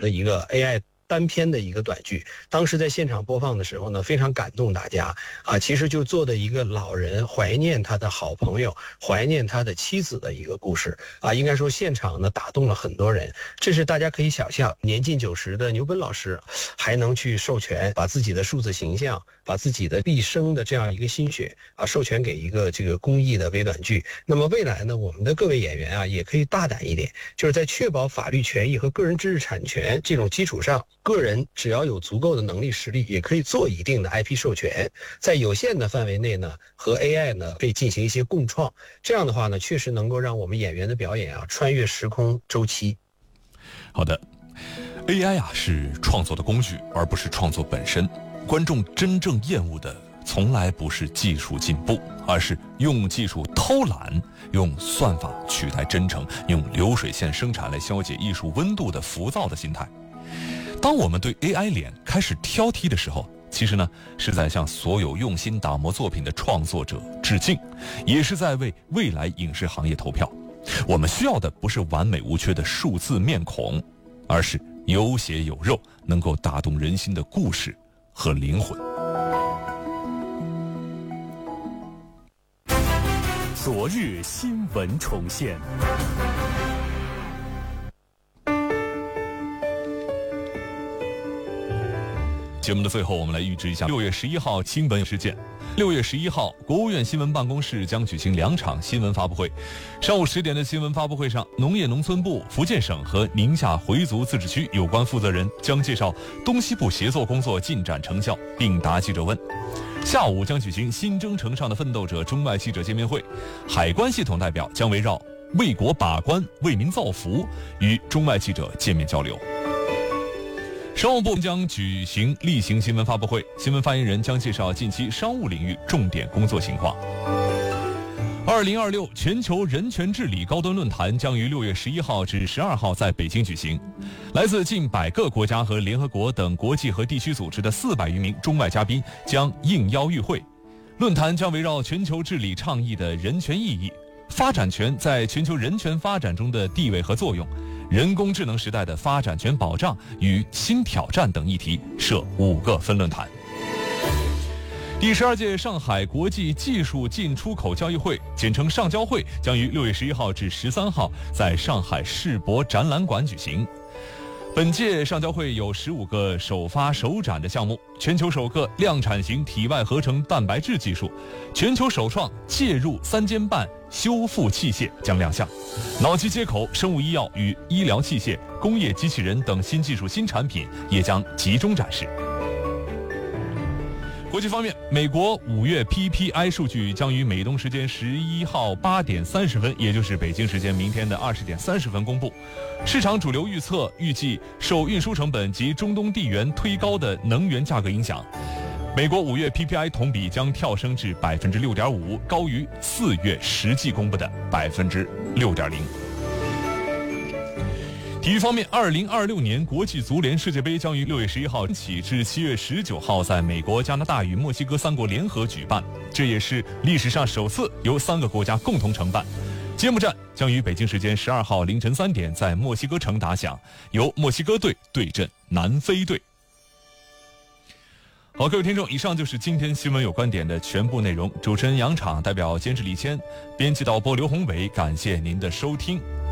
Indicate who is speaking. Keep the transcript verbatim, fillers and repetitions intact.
Speaker 1: 的一个 A I单篇的一个短剧，当时在现场播放的时候呢，非常感动大家啊。其实就做的一个老人怀念他的好朋友，怀念他的妻子的一个故事啊。应该说现场呢打动了很多人，这是大家可以想象，年近九十的牛犇老师还能去授权，把自己的数字形象，把自己的毕生的这样一个心血啊，授权给一个这个公益的微短剧。那么未来呢，我们的各位演员啊，也可以大胆一点，就是在确保法律权益和个人知识产权这种基础上，个人只要有足够的能力实力，也可以做一定的 I P 授权，在有限的范围内呢，和 A I 呢可以进行一些共创。这样的话呢，确实能够让我们演员的表演啊穿越时空周期。
Speaker 2: 好的 ，A I 啊是创作的工具，而不是创作本身。观众真正厌恶的从来不是技术进步，而是用技术偷懒，用算法取代真诚，用流水线生产来消解艺术温度的浮躁的心态。当我们对 A I 脸开始挑剔的时候，其实呢是在向所有用心打磨作品的创作者致敬，也是在为未来影视行业投票。我们需要的不是完美无缺的数字面孔，而是有血有肉，能够打动人心的故事和灵魂。
Speaker 3: 昨日新闻重现。
Speaker 2: 节目的最后，我们来预知一下六月十一号新闻事件。六月十一号，国务院新闻办公室将举行两场新闻发布会。上午十点的新闻发布会上，农业农村部、福建省和宁夏回族自治区有关负责人将介绍东西部协作工作进展成效，并答记者问。下午将举行新征程上的奋斗者中外记者见面会，海关系统代表将围绕为国把关、为民造福与中外记者见面交流。商务部将举行例行新闻发布会，新闻发言人将介绍近期商务领域重点工作情况。二零二六全球人权治理高端论坛将于六月十一号至十二号在北京举行，来自近百个国家和联合国等国际和地区组织的四百余名中外嘉宾将应邀与会。论坛将围绕全球治理倡议的人权意义、发展权在全球人权发展中的地位和作用、人工智能时代的发展权保障与新挑战等议题设五个分论坛。第十二届上海国际技术进出口交易会，简称上交会，将于六月十一号至十三号在上海世博展览馆举行。本届上交会有十五个首发首展的项目，全球首个量产型体外合成蛋白质技术，全球首创介入三尖瓣修复器械将亮相，脑机接口、生物医药与医疗器械、工业机器人等新技术新产品也将集中展示。国际方面，美国五月 P P I 数据将于美东时间十一号八点三十分，也就是北京时间明天的二十点三十分公布。市场主流预测预计受运输成本及中东地缘推高的能源价格影响，美国五月 P P I 同比将跳升至百分之六点五，高于四月实际公布的百分之六点零。体育方面，二零二六年国际足联世界杯将于六月十一号起至七月十九号在美国、加拿大与墨西哥三国联合举办，这也是历史上首次由三个国家共同承办。揭幕战将于北京时间十二号凌晨三点在墨西哥城打响，由墨西哥队对阵南非队。好，各位听众，以上就是今天新闻有观点的全部内容。主持人杨昶代表监制李谦，编辑导播刘宏伟，感谢您的收听。